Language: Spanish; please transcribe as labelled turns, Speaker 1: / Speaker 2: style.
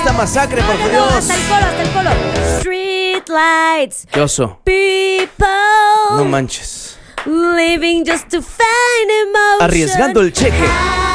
Speaker 1: esta masacre, por
Speaker 2: No,
Speaker 1: Dios.
Speaker 2: hasta el colo. Street lights.
Speaker 1: Qué oso.
Speaker 2: People.
Speaker 1: No manches.
Speaker 2: Living just to find emotion.
Speaker 1: Arriesgando el cheque.